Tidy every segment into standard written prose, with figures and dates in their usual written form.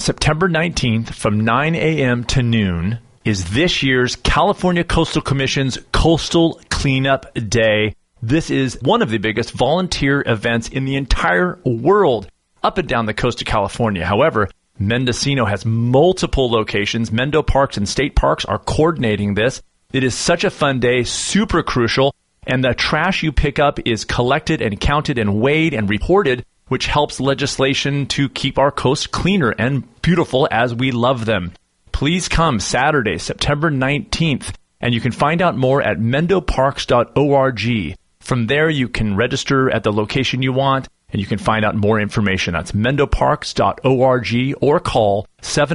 September 19th from 9 a.m. to noon is this year's California Coastal Commission's Coastal Cleanup Day. This is one of the biggest volunteer events in the entire world up and down the coast of California. However, Mendocino has multiple locations. Mendo Parks and State Parks are coordinating this. It is such a fun day, super crucial, and the trash you pick up is collected and counted and weighed and reported, which helps legislation to keep our coast cleaner and beautiful as we love them. Please come Saturday, September 19th, and you can find out more at mendoparks.org. From there, you can register at the location you want, and you can find out more information. That's mendoparks.org or call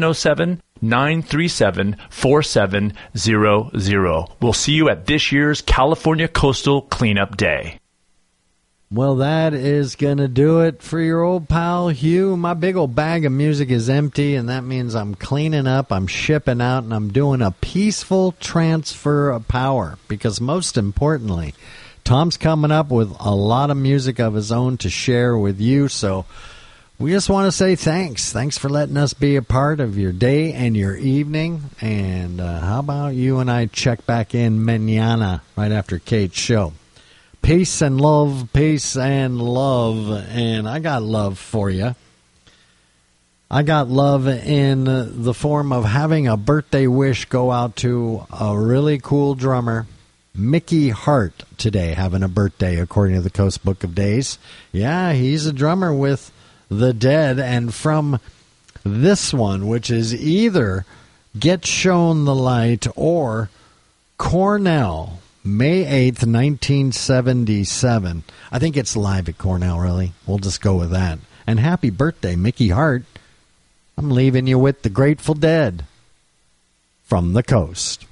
707-937-4700. We'll see you at this year's California Coastal Cleanup Day. Well, that is going to do it for your old pal Hugh. My big old bag of music is empty, and that means I'm cleaning up, I'm shipping out, and I'm doing a peaceful transfer of power. Because most importantly, Tom's coming up with a lot of music of his own to share with you, so we just want to say thanks. Thanks for letting us be a part of your day and your evening. And how about you and I check back in mañana right after Kate's show. Peace and love, peace and love. And I got love for you. I got love in the form of having a birthday wish go out to a really cool drummer, Mickey Hart, today, having a birthday according to the Coast Book of Days. Yeah, he's a drummer with The Dead, and from this one, which is either Get Shown the Light or Cornell, May 8th, 1977. I think it's live at Cornell, really. We'll just go with that. And happy birthday, Mickey Hart. I'm leaving you with the Grateful Dead from the coast.